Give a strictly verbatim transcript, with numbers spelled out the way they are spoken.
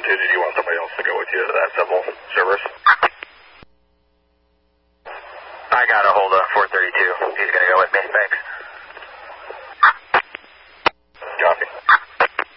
two, did you want somebody else to go with you to that Sybil service? I got a hold of four thirty-two. He's going to go with me. Thanks.